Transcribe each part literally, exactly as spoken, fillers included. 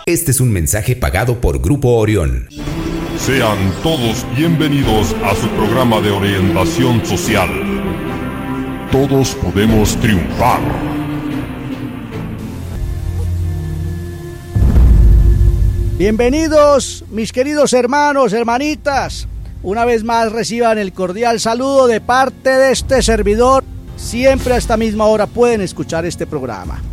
Este es un mensaje pagado por Grupo Orión. Sean todos bienvenidos a su programa de orientación social. Todos podemos triunfar. Bienvenidos, mis queridos hermanos, hermanitas. Una vez más reciban el cordial saludo de parte de este servidor. Siempre a esta misma hora pueden escuchar este programa.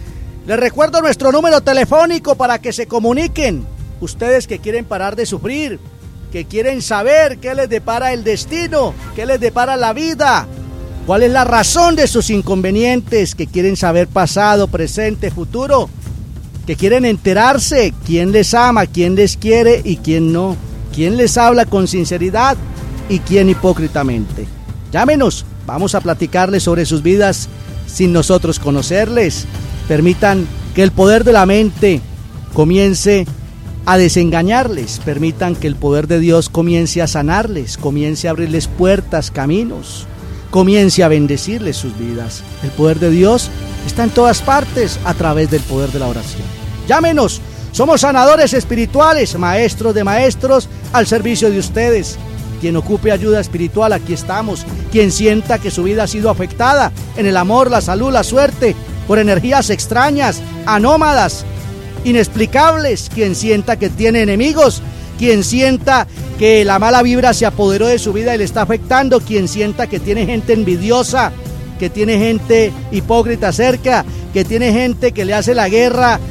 Les recuerdo nuestro número telefónico para que se comuniquen. Ustedes que quieren parar de sufrir, que quieren saber qué les depara el destino, qué les depara la vida, cuál es la razón de sus inconvenientes, que quieren saber pasado, presente, futuro, que quieren enterarse quién les ama, quién les quiere y quién no, quién les habla con sinceridad y quién hipócritamente. Llámenos, vamos a platicarles sobre sus vidas sin nosotros conocerles. Permitan que el poder de la mente comience a desengañarles, permitan que el poder de Dios comience a sanarles, comience a abrirles puertas, caminos, comience a bendecirles sus vidas. El poder de Dios está en todas partes a través del poder de la oración. Llámenos, somos sanadores espirituales, maestros de maestros al servicio de ustedes. Quien ocupe ayuda espiritual, aquí estamos. Quien sienta que su vida ha sido afectada en el amor, la salud, la suerte, por energías extrañas, anómadas, inexplicables. Quien sienta que tiene enemigos, quien sienta que la mala vibra se apoderó de su vida y le está afectando, quien sienta que tiene gente envidiosa, que tiene gente hipócrita cerca, que tiene gente que le hace la guerra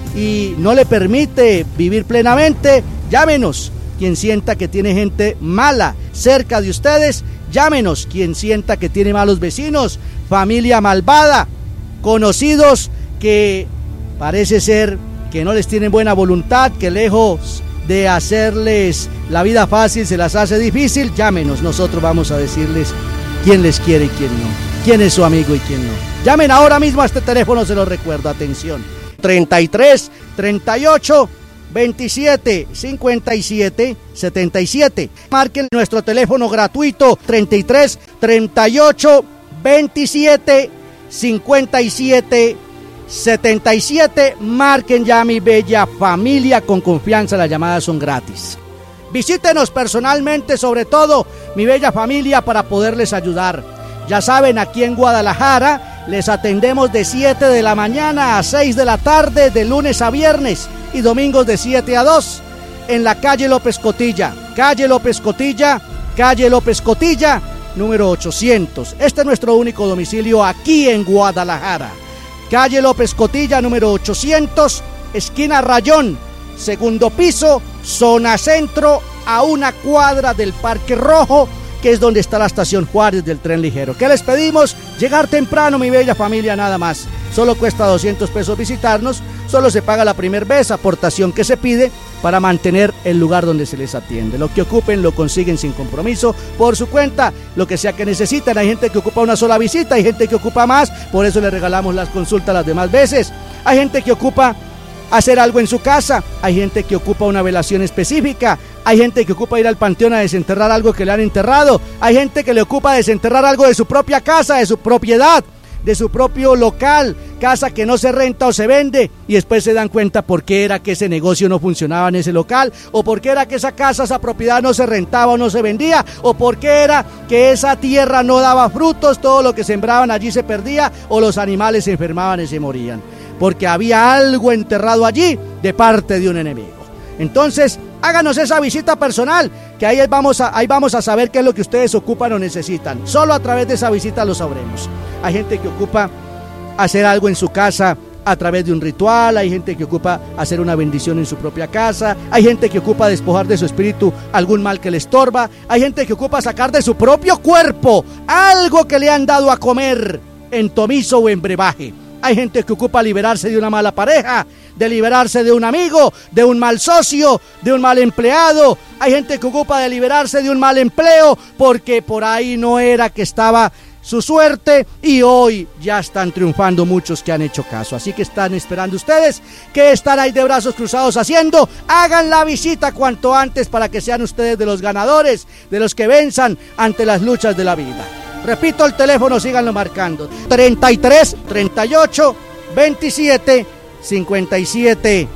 y no le permite vivir plenamente, llámenos. Quien sienta que tiene gente mala cerca de ustedes, llámenos. Quien sienta que tiene malos vecinos, familia malvada, conocidos que parece ser que no les tienen buena voluntad, que lejos de hacerles la vida fácil se las hace difícil, llámenos. Nosotros vamos a decirles quién les quiere y quién no, quién es su amigo y quién no. Llamen ahora mismo a este teléfono, se los recuerdo, atención, treinta y tres, treinta y ocho, veintisiete, cincuenta y siete, setenta y siete. Marquen nuestro teléfono gratuito, treinta y tres, treinta y ocho, veintisiete, cincuenta y siete, setenta y siete. Marquen ya, mi bella familia, con confianza, las llamadas son gratis. Visítenos personalmente, sobre todo, mi bella familia, para poderles ayudar. Ya saben, aquí en Guadalajara les atendemos de siete de la mañana a seis de la tarde, de lunes a viernes, y domingos de siete a dos, en la calle López Cotilla, calle López Cotilla, calle López Cotilla, número ochocientos. Este es nuestro único domicilio aquí en Guadalajara. Calle López Cotilla, número ochocientos, esquina Rayón, segundo piso, zona centro, a una cuadra del Parque Rojo, que es donde está la estación Juárez del tren ligero. ¿Qué les pedimos? Llegar temprano, mi bella familia, nada más. Solo cuesta doscientos pesos visitarnos, solo se paga la primera vez, aportación que se pide para mantener el lugar donde se les atiende. Lo que ocupen lo consiguen sin compromiso, por su cuenta, lo que sea que necesiten. Hay gente que ocupa una sola visita, hay gente que ocupa más, por eso les regalamos las consultas las demás veces. Hay gente que ocupa hacer algo en su casa, hay gente que ocupa una velación específica, hay gente que ocupa ir al panteón a desenterrar algo que le han enterrado, hay gente que le ocupa desenterrar algo de su propia casa, de su propiedad, de su propio local, casa que no se renta o se vende, y después se dan cuenta por qué era que ese negocio no funcionaba en ese local, o por qué era que esa casa, esa propiedad no se rentaba o no se vendía, o por qué era que esa tierra no daba frutos, todo lo que sembraban allí se perdía, o los animales se enfermaban y se morían, porque había algo enterrado allí de parte de un enemigo. Entonces, háganos esa visita personal, que ahí vamos a, ahí vamos a saber qué es lo que ustedes ocupan o necesitan. Solo a través de esa visita lo sabremos. Hay gente que ocupa hacer algo en su casa a través de un ritual, hay gente que ocupa hacer una bendición en su propia casa, hay gente que ocupa despojar de su espíritu algún mal que le estorba, hay gente que ocupa sacar de su propio cuerpo algo que le han dado a comer en tomizo o en brebaje. Hay gente que ocupa liberarse de una mala pareja, de liberarse de un amigo, de un mal socio, de un mal empleado. Hay gente que ocupa de liberarse de un mal empleo porque por ahí no era que estaba su suerte, y hoy ya están triunfando muchos que han hecho caso. Así que están esperando ustedes, que están ahí de brazos cruzados haciendo. Hagan la visita cuanto antes para que sean ustedes de los ganadores, de los que venzan ante las luchas de la vida. Repito el teléfono, síganlo marcando: treinta y tres, treinta y ocho, veintisiete, cincuenta y siete,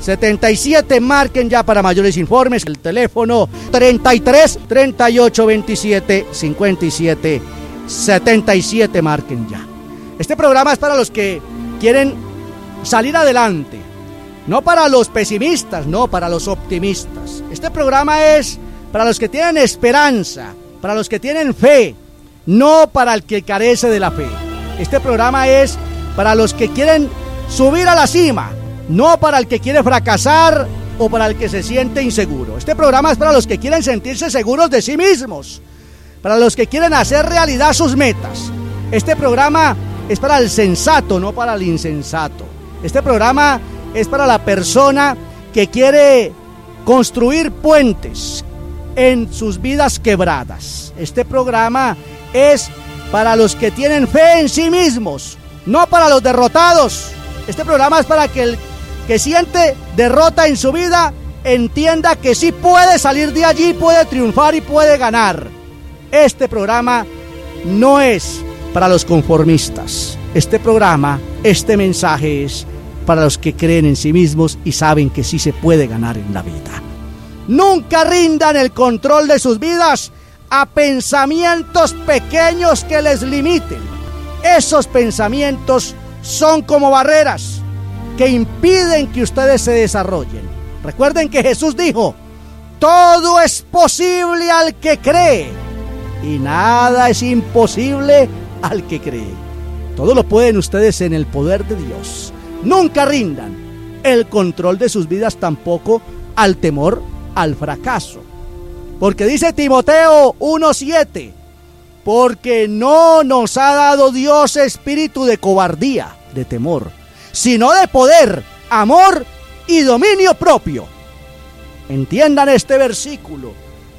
setenta y siete. Marquen ya para mayores informes el teléfono treinta y tres, treinta y ocho, veintisiete, cincuenta y siete, setenta y siete. Marquen ya. Este programa es para los que quieren salir adelante, no para los pesimistas, no, para los optimistas. Este programa es para los que tienen esperanza, para los que tienen fe, no para el que carece de la fe. Este programa es para los que quieren subir a la cima, no para el que quiere fracasar o para el que se siente inseguro. Este programa es para los que quieren sentirse seguros de sí mismos, para los que quieren hacer realidad sus metas. Este programa es para el sensato, no para el insensato. Este programa es para la persona que quiere construir puentes en sus vidas quebradas. Este programa es para los que tienen fe en sí mismos, no para los derrotados. Este programa es para que el que siente derrota en su vida entienda que sí puede salir de allí, puede triunfar y puede ganar. Este programa no es para los conformistas. Este programa, este mensaje es para los que creen en sí mismos y saben que sí se puede ganar en la vida. Nunca rindan el control de sus vidas a pensamientos pequeños que les limiten. Esos pensamientos son como barreras que impiden que ustedes se desarrollen. Recuerden que Jesús dijo: todo es posible al que cree y nada es imposible al que cree. Todo lo pueden ustedes en el poder de Dios. Nunca rindan el control de sus vidas tampoco al temor al fracaso. Porque dice Timoteo uno siete: porque no nos ha dado Dios espíritu de cobardía, de temor, sino de poder, amor y dominio propio. Entiendan este versículo.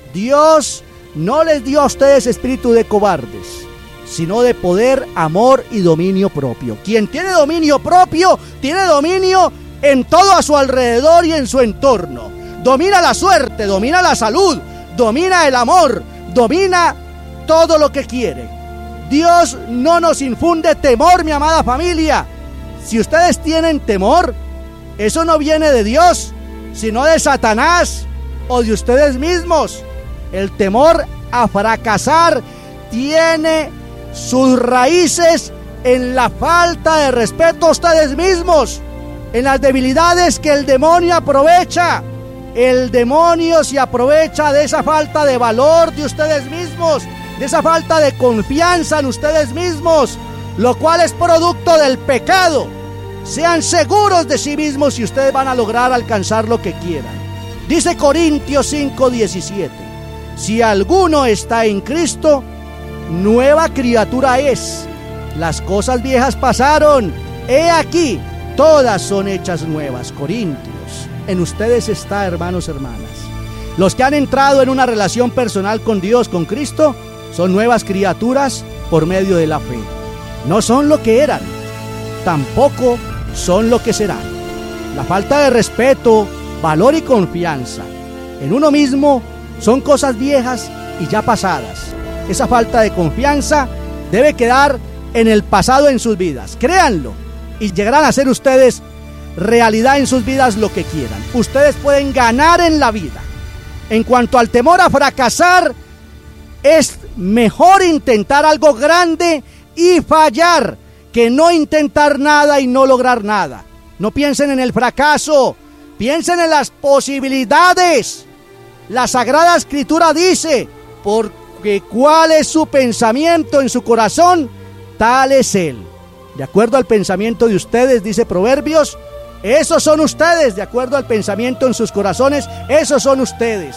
Dios no les dio a ustedes espíritu de cobardes, sino de poder, amor y dominio propio. Quien tiene dominio propio, tiene dominio en todo a su alrededor y en su entorno. Domina la suerte, domina la salud, domina el amor, domina todo lo que quiere. Dios no nos infunde temor, mi amada familia. Si ustedes tienen temor, eso no viene de Dios, sino de Satanás o de ustedes mismos. El temor a fracasar tiene sus raíces en la falta de respeto a ustedes mismos, en las debilidades que el demonio aprovecha. El demonio se aprovecha de esa falta de valor de ustedes mismos, de esa falta de confianza en ustedes mismos, lo cual es producto del pecado. Sean seguros de sí mismos y ustedes van a lograr alcanzar lo que quieran. Dice Corintios cinco diecisiete: si alguno está en Cristo, nueva criatura es. Las cosas viejas pasaron, he aquí, todas son hechas nuevas. Corintios, en ustedes está, hermanos, hermanas. Los que han entrado en una relación personal con Dios, con Cristo, son nuevas criaturas por medio de la fe. No son lo que eran, tampoco son lo que serán. La falta de respeto, valor y confianza en uno mismo son cosas viejas y ya pasadas. Esa falta de confianza debe quedar en el pasado en sus vidas. Créanlo y llegarán a ser ustedes realidad en sus vidas lo que quieran. Ustedes pueden ganar en la vida. En cuanto al temor a fracasar, es mejor intentar algo grande y fallar que no intentar nada y no lograr nada. No piensen en el fracaso, piensen en las posibilidades. La Sagrada Escritura dice: porque cuál es su pensamiento en su corazón, tal es él. De acuerdo al pensamiento de ustedes, dice Proverbios, esos son ustedes. De acuerdo al pensamiento en sus corazones, esos son ustedes.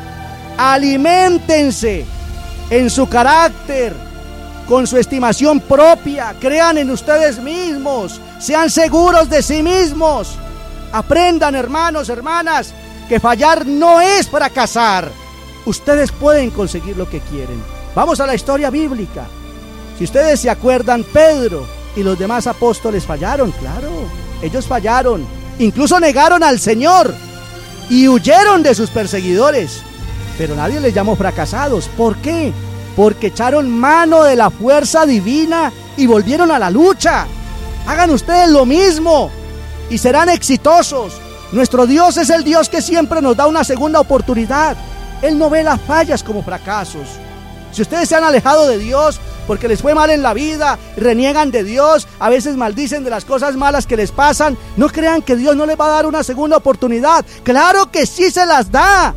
Aliméntense en su carácter, con su estimación propia. Crean en ustedes mismos, sean seguros de sí mismos. Aprendan, hermanos, hermanas, que fallar no es fracasar. Ustedes pueden conseguir lo que quieren. Vamos a la historia bíblica. Si ustedes se acuerdan, Pedro y los demás apóstoles fallaron, claro. Ellos fallaron, incluso negaron al Señor y huyeron de sus perseguidores. Pero nadie les llamó fracasados. ¿Por qué? Porque echaron mano de la fuerza divina y volvieron a la lucha. Hagan ustedes lo mismo y serán exitosos. Nuestro Dios es el Dios que siempre nos da una segunda oportunidad. Él no ve las fallas como fracasos. Si ustedes se han alejado de Dios porque les fue mal en la vida, reniegan de Dios, a veces maldicen de las cosas malas que les pasan, no crean que Dios no les va a dar una segunda oportunidad. Claro que sí se las da.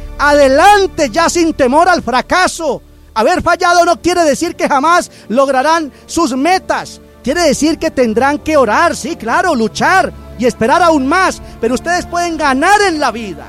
Adelante ya sin temor al fracaso. Haber fallado no quiere decir que jamás lograrán sus metas. Quiere decir que tendrán que orar, sí, claro, luchar y esperar aún más. Pero ustedes pueden ganar en la vida.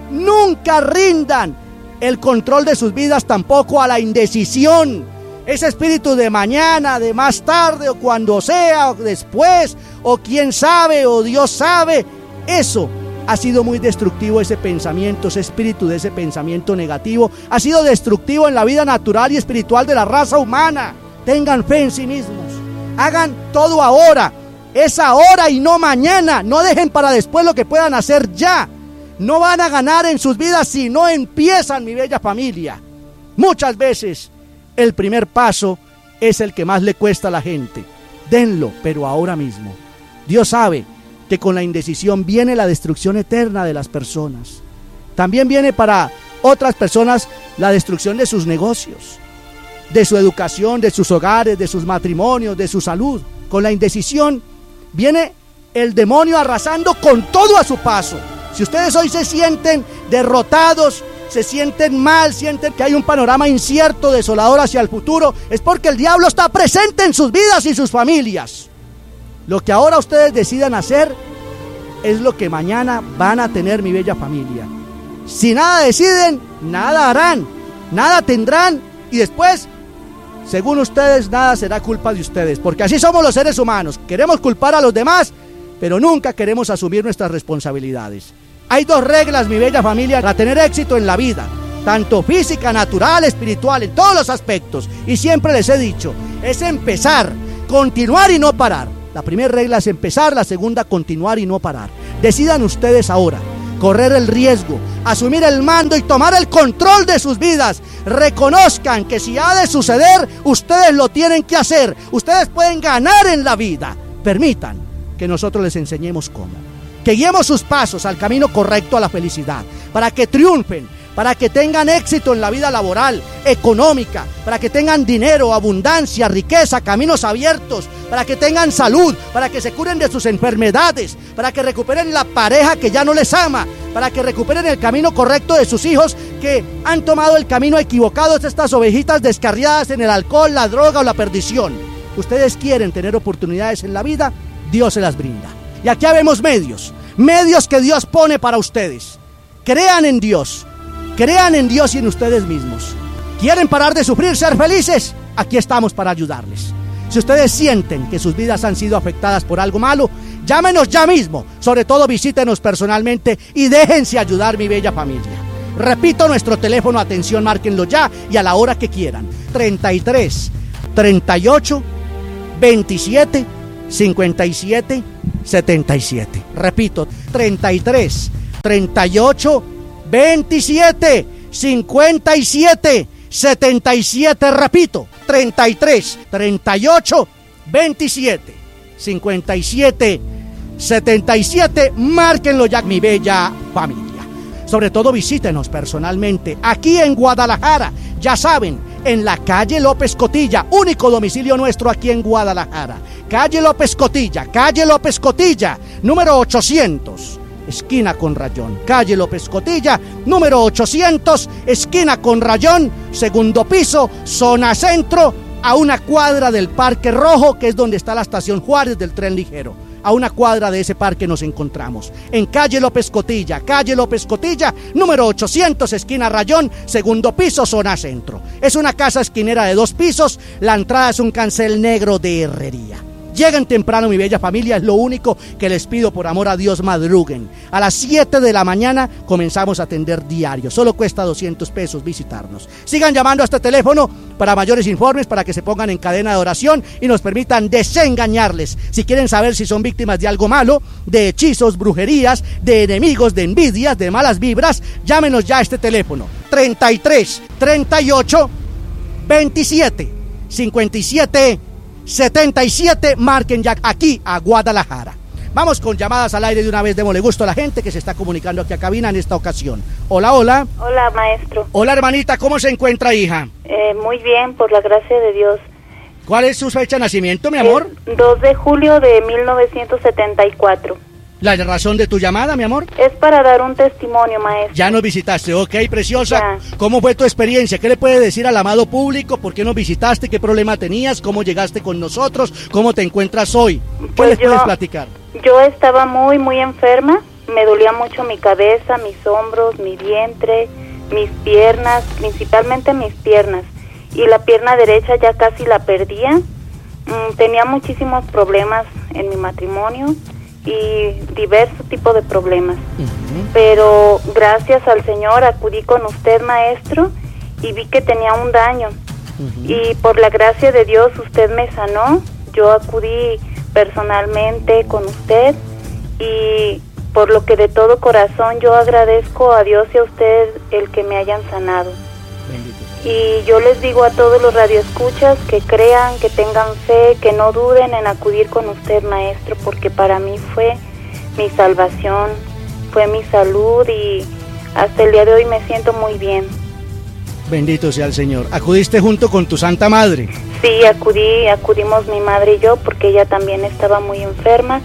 Nunca rindan el control de sus vidas tampoco a la indecisión. Ese espíritu de mañana, de más tarde, o cuando sea, o después, o quién sabe, o Dios sabe. Eso ha sido muy destructivo, ese pensamiento, ese espíritu de ese pensamiento negativo. Ha sido destructivo en la vida natural y espiritual de la raza humana. Tengan fe en sí mismos. Hagan todo ahora. Es ahora y no mañana. No dejen para después lo que puedan hacer ya. No van a ganar en sus vidas si no empiezan, mi bella familia. Muchas veces el primer paso es el que más le cuesta a la gente. Denlo, pero ahora mismo. Dios sabe que con la indecisión viene la destrucción eterna de las personas. También viene para otras personas la destrucción de sus negocios, de su educación, de sus hogares, de sus matrimonios, de su salud. Con la indecisión viene el demonio arrasando con todo a su paso. Si ustedes hoy se sienten derrotados, se sienten mal, sienten que hay un panorama incierto, desolador hacia el futuro, es porque el diablo está presente en sus vidas y sus familias. Lo que ahora ustedes decidan hacer es lo que mañana van a tener, mi bella familia. Si nada deciden, nada harán, nada tendrán, y después, según ustedes, nada será culpa de ustedes, porque así somos los seres humanos. Queremos culpar a los demás, pero nunca queremos asumir nuestras responsabilidades. Hay dos reglas, mi bella familia, para tener éxito en la vida, tanto física, natural, espiritual, en todos los aspectos. Y siempre les he dicho, es empezar, continuar y no parar. La primera regla es empezar, la segunda, continuar y no parar. Decidan ustedes ahora correr el riesgo, asumir el mando y tomar el control de sus vidas. Reconozcan que si ha de suceder, ustedes lo tienen que hacer. Ustedes pueden ganar en la vida. Permitan que nosotros les enseñemos cómo. Que guiemos sus pasos al camino correcto a la felicidad, para que triunfen, para que tengan éxito en la vida laboral, económica, para que tengan dinero, abundancia, riqueza, caminos abiertos, para que tengan salud, para que se curen de sus enfermedades, para que recuperen la pareja que ya no les ama, para que recuperen el camino correcto de sus hijos que han tomado el camino equivocado, estas ovejitas descarriadas en el alcohol, la droga o la perdición. Ustedes quieren tener oportunidades en la vida, Dios se las brinda. Y aquí habemos medios, medios que Dios pone para ustedes. Crean en Dios, crean en Dios y en ustedes mismos. ¿Quieren parar de sufrir, ser felices? Aquí estamos para ayudarles. Si ustedes sienten que sus vidas han sido afectadas por algo malo, llámenos ya mismo. Sobre todo visítenos personalmente y déjense ayudar, mi bella familia. Repito nuestro teléfono, atención, márquenlo ya y a la hora que quieran. treinta y tres, treinta y ocho, veintisiete, cincuenta y siete, setenta y siete. Repito, treinta y tres, treinta y ocho, veintisiete, cincuenta y siete, setenta y siete. Repito, treinta y tres, treinta y ocho, veintisiete, cincuenta y siete, setenta y siete. Márquenlo ya, mi bella familia. Sobre todo visítenos personalmente aquí en Guadalajara. Ya saben, en la calle López Cotilla, único domicilio nuestro aquí en Guadalajara. Calle López Cotilla, calle López Cotilla, número ochocientos, esquina con Rayón. Calle López Cotilla, número ochocientos, esquina con Rayón, segundo piso, zona centro, a una cuadra del Parque Rojo, que es donde está la estación Juárez del tren ligero. A una cuadra de ese parque nos encontramos. En calle López Cotilla, calle López Cotilla, número ochocientos, esquina Rayón, segundo piso, zona centro. Es una casa esquinera de dos pisos. La entrada es un cancel negro de herrería. Lleguen temprano, mi bella familia, es lo único que les pido, por amor a Dios, madruguen. A las siete de la mañana comenzamos a atender diario, solo cuesta doscientos pesos visitarnos. Sigan llamando a este teléfono para mayores informes, para que se pongan en cadena de oración y nos permitan desengañarles. Si quieren saber si son víctimas de algo malo, de hechizos, brujerías, de enemigos, de envidias, de malas vibras, llámenos ya a este teléfono, treinta y tres, treinta y ocho, veintisiete, cincuenta y siete, setenta y siete. Marquen ya aquí a Guadalajara. Vamos con llamadas al aire de una vez, démosle gusto a la gente que se está comunicando aquí a cabina en esta ocasión. Hola, hola. Hola, maestro. Hola, hermanita, ¿cómo se encuentra, hija? Eh, muy bien, por la gracia de Dios. ¿Cuál es su fecha de nacimiento, mi amor? El dos de julio de mil novecientos setenta y cuatro. ¿La razón de tu llamada, mi amor? Es para dar un testimonio, maestro. Ya nos visitaste, ok, preciosa. Ya. ¿Cómo fue tu experiencia? ¿Qué le puedes decir al amado público? ¿Por qué nos visitaste? ¿Qué problema tenías? ¿Cómo llegaste con nosotros? ¿Cómo te encuentras hoy? ¿Qué Pues les yo- puedes platicar? Yo estaba muy, muy enferma. Me dolía mucho mi cabeza, mis hombros, mi vientre, mis piernas, principalmente mis piernas. Y la pierna derecha ya casi la perdía. Mm, tenía muchísimos problemas en mi matrimonio y diversos tipos de problemas. Ujú. Pero gracias al Señor acudí con usted, maestro, y vi que tenía un daño. Ujú. Y por la gracia de Dios usted me sanó. Yo acudí personalmente con usted y por lo que de todo corazón yo agradezco a Dios y a usted el que me hayan sanado. Bendito. Y yo les digo a todos los radioescuchas que crean, que tengan fe, que no duden en acudir con usted, maestro, porque para mí fue mi salvación, fue mi salud y hasta el día de hoy me siento muy bien. Bendito sea el Señor. ¿Acudiste junto con tu Santa Madre? Sí, acudí, acudimos mi madre y yo porque ella también estaba muy enferma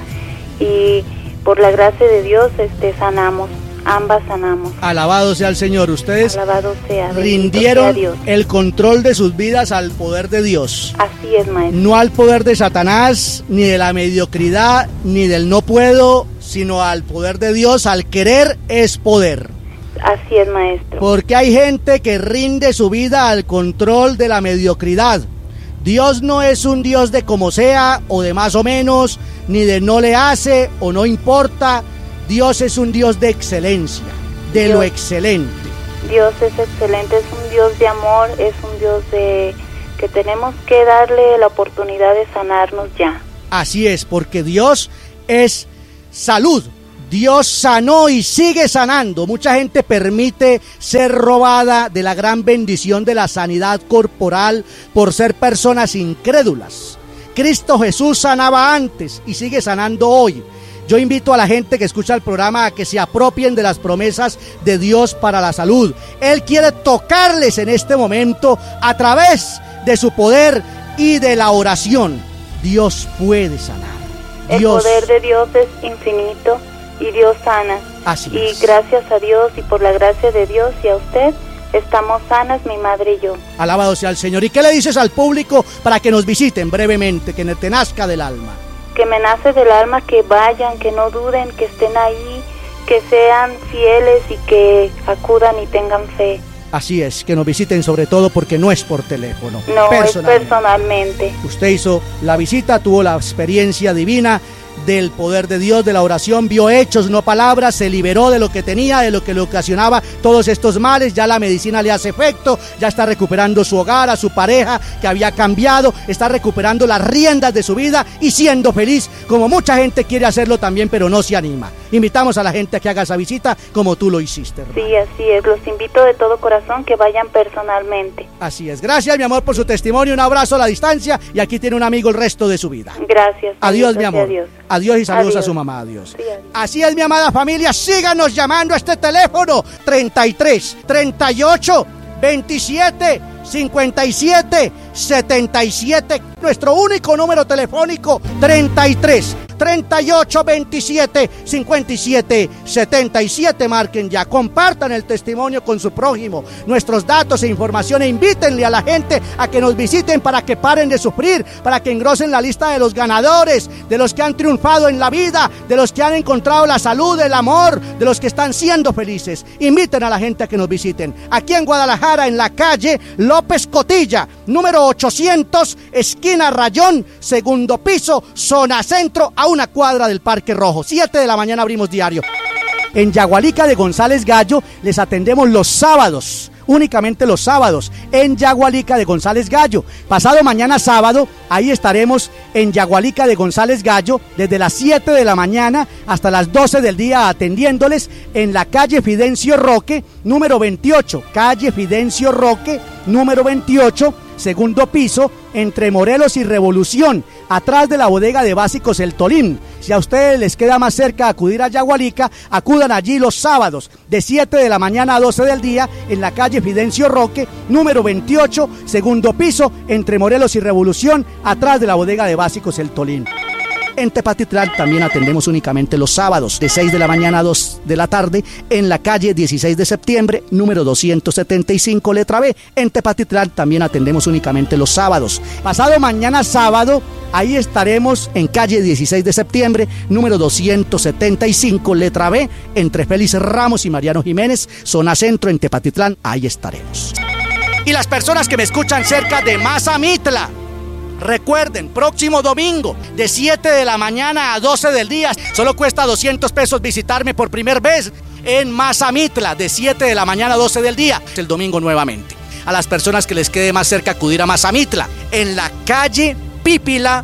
y por la gracia de Dios este sanamos, ambas sanamos. Alabado sea el Señor. Ustedes Alabado sea, bendito sea rindieron Dios. el control de sus vidas al poder de Dios. Así es, maestro. No al poder de Satanás, ni de la mediocridad, ni del no puedo, sino al poder de Dios. Al querer es poder. Así es, maestro. Porque hay gente que rinde su vida al control de la mediocridad. Dios no es un Dios de como sea o de más o menos, ni de no le hace o no importa. Dios es un Dios de excelencia, de lo Dios. excelente. Dios es excelente, es un Dios de amor, es un Dios de que tenemos que darle la oportunidad de sanarnos ya. Así es, porque Dios es salud. Dios sanó y sigue sanando. Mucha gente permite ser robada de la gran bendición de la sanidad corporal por ser personas incrédulas. Cristo Jesús sanaba antes y sigue sanando hoy. Yo invito a la gente que escucha el programa a que se apropien de las promesas de Dios para la salud. Él quiere tocarles en este momento a través de su poder y de la oración. Dios puede sanar. El Dios, poder de Dios es infinito y Dios sana. así Y es. gracias a Dios y por la gracia de Dios y a usted, estamos sanas, mi madre y yo. Alabado sea el Señor. ¿Y qué le dices al público para que nos visiten brevemente, que te nazca del alma? Que me nace del alma que vayan, que no duden, que estén ahí, que sean fieles y que acudan y tengan fe. Así es, que nos visiten sobre todo porque no es por teléfono. No, es personalmente. personalmente. Usted hizo la visita, tuvo la experiencia divina del poder de Dios, de la oración, vio hechos, no palabras, se liberó de lo que tenía, de lo que le ocasionaba todos estos males, ya la medicina le hace efecto, ya está recuperando su hogar, a su pareja que había cambiado, está recuperando las riendas de su vida y siendo feliz, como mucha gente quiere hacerlo también, pero no se anima. Invitamos a la gente a que haga esa visita como tú lo hiciste, hermano. Sí, así es. Los invito de todo corazón que vayan personalmente. Así es. Gracias, mi amor, por su testimonio, un abrazo a la distancia y aquí tiene un amigo el resto de su vida. Gracias. Adiós, bendito mi sea amor. Dios. Adiós y saludos Adiós. a su mamá. Adiós. Sí, adiós. Así es, mi amada familia. Síganos llamando a este teléfono treinta y tres, treinta y ocho, veintisiete, cincuenta y siete, setenta y siete. Nuestro único número telefónico treinta y tres, treinta y ocho, veintisiete, cincuenta y siete, setenta y siete. Marquen ya, compartan el testimonio con su prójimo, nuestros datos e información e invítenle a la gente a que nos visiten para que paren de sufrir, para que engrosen la lista de los ganadores, de los que han triunfado en la vida, de los que han encontrado la salud, el amor, de los que están siendo felices. Inviten a la gente a que nos visiten aquí en Guadalajara, en la calle López Cotilla, número ochocientos, esquina Rayón, segundo piso, zona centro, a una cuadra del Parque Rojo. siete de la mañana abrimos diario. En Yagualica de González Gallo les atendemos los sábados, únicamente los sábados, en Yagualica de González Gallo. Pasado mañana sábado, ahí estaremos en Yagualica de González Gallo, desde las siete de la mañana hasta las doce del día, atendiéndoles en la calle Fidencio Roque, número veintiocho, calle Fidencio Roque, número veintiocho, segundo piso, entre Morelos y Revolución, atrás de la bodega de básicos El Tolín. Si a ustedes les queda más cerca acudir a Yagualica, acudan allí los sábados de siete de la mañana a doce del día en la calle Fidencio Roque, número veintiocho, segundo piso, entre Morelos y Revolución, atrás de la bodega de básicos El Tolín. En Tepatitlán también atendemos únicamente los sábados, de seis de la mañana a dos de la tarde, en la calle dieciséis de septiembre, número doscientos setenta y cinco, letra B. En Tepatitlán también atendemos únicamente los sábados. Pasado mañana sábado, ahí estaremos en calle dieciséis de septiembre, número doscientos setenta y cinco, letra B, entre Félix Ramos y Mariano Jiménez, zona centro en Tepatitlán, ahí estaremos. Y las personas que me escuchan cerca de Mazamitla, recuerden, próximo domingo, de siete de la mañana a doce del día, solo cuesta doscientos pesos visitarme por primera vez en Mazamitla, de siete de la mañana a doce del día, el domingo nuevamente. A las personas que les quede más cerca acudir a Mazamitla, en la calle Pípila,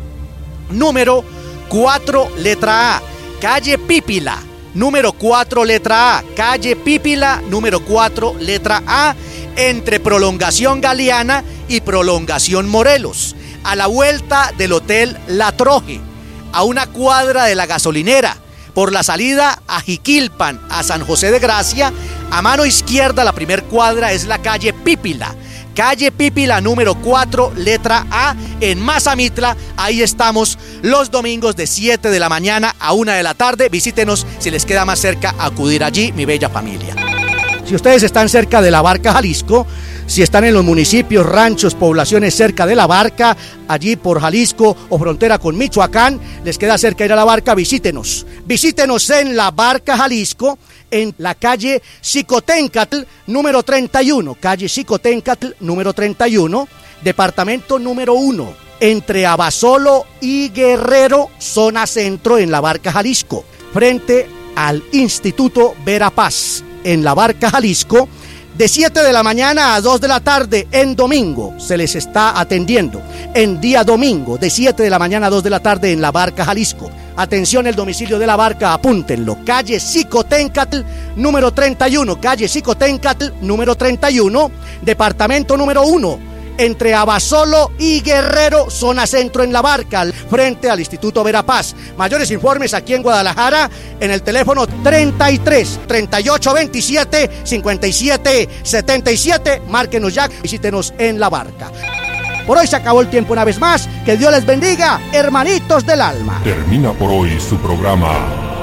número cuatro, letra A, calle Pípila, número cuatro, letra A, calle Pípila, número cuatro, letra A, entre Prolongación Galeana y Prolongación Morelos, a la vuelta del Hotel La Troje, a una cuadra de la gasolinera, por la salida a Jiquilpan, a San José de Gracia, a mano izquierda la primer cuadra es la calle Pípila, calle Pípila número cuatro, letra A, en Mazamitla. Ahí estamos los domingos de siete de la mañana a una de la tarde. Visítenos si les queda más cerca acudir allí, mi bella familia. Si ustedes están cerca de La Barca, Jalisco, si están en los municipios, ranchos, poblaciones cerca de La Barca, allí por Jalisco o frontera con Michoacán, les queda cerca ir a La Barca, visítenos. Visítenos en La Barca, Jalisco, en la calle Xicoténcatl, número treinta y uno, calle Xicoténcatl, número treinta y uno, departamento número uno, entre Abasolo y Guerrero, zona centro en La Barca, Jalisco, frente al Instituto Verapaz, en La Barca, Jalisco, de siete de la mañana a dos de la tarde en domingo se les está atendiendo. En día domingo, de siete de la mañana a dos de la tarde en La Barca, Jalisco. Atención, el domicilio de La Barca, apúntenlo. Calle Xicoténcatl, número treinta y uno. Calle Xicoténcatl, número treinta y uno. Departamento número uno. Entre Abasolo y Guerrero, zona centro en La Barca, frente al Instituto Verapaz. Mayores informes aquí en Guadalajara, en el teléfono treinta y tres, treinta y ocho, veintisiete, cincuenta y siete, setenta y siete. Márquenos ya, visítenos en La Barca. Por hoy se acabó el tiempo una vez más. Que Dios les bendiga, hermanitos del alma. Termina por hoy su programa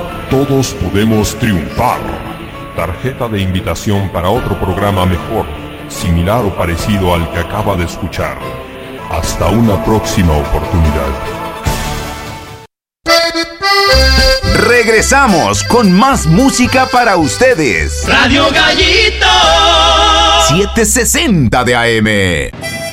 Todos Podemos Triunfar. Tarjeta de invitación para otro programa mejor, similar o parecido al que acaba de escuchar. Hasta una próxima oportunidad. Regresamos con más música para ustedes. Radio Gallito setecientos sesenta de A M.